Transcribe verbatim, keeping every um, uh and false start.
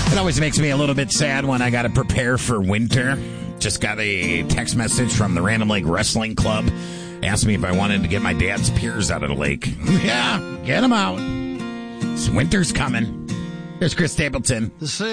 It always makes me a little bit sad when I got to prepare for winter. Just got a text message from the Random Lake Wrestling Club. Asked me if I wanted to get my dad's piers out of the lake. Yeah, get them out. So winter's coming. There's Chris Stapleton.